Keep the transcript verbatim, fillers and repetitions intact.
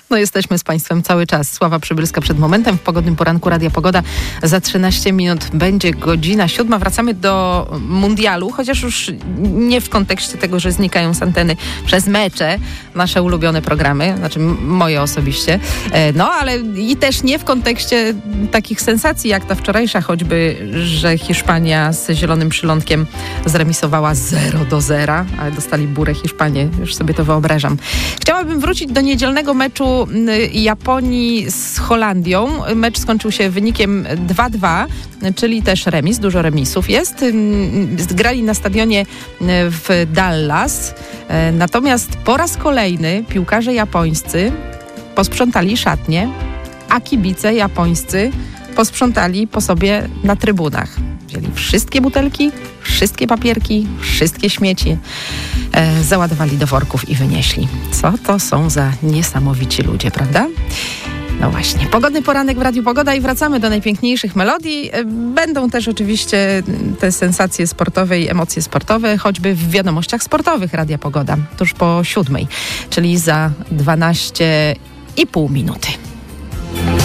No jesteśmy z Państwem cały czas. Sława Przybylska przed momentem. W pogodnym poranku Radia Pogoda za trzynaście minut będzie godzina siódma. Wracamy do mundialu, chociaż już nie w kontekście tego, że znikają z anteny przez mecze nasze ulubione programy, znaczy moje osobiście. No ale i też nie w kontekście takich sensacji jak ta wczorajsza, choćby, że Hiszpania z zielonym przylądkiem zremisowała zero do zera, ale dostali burę Hiszpanie, już sobie to wyobrażam. Chciałabym wrócić do niedzielnego meczu Japonii z Holandią. Mecz skończył się wynikiem dwa dwa, czyli też remis, dużo remisów jest. Grali na stadionie w Dallas, natomiast po raz kolejny piłkarze japońscy posprzątali szatnie, a kibice japońscy posprzątali po sobie na trybunach. Wzięli wszystkie butelki, wszystkie papierki, wszystkie śmieci, e, załadowali do worków i wynieśli. Co to są za niesamowici ludzie, prawda? No właśnie. Pogodny poranek w Radiu Pogoda i wracamy do najpiękniejszych melodii. Będą też oczywiście te sensacje sportowe i emocje sportowe, choćby w wiadomościach sportowych Radia Pogoda, tuż po siódmej, czyli za dwanaście i pół minuty.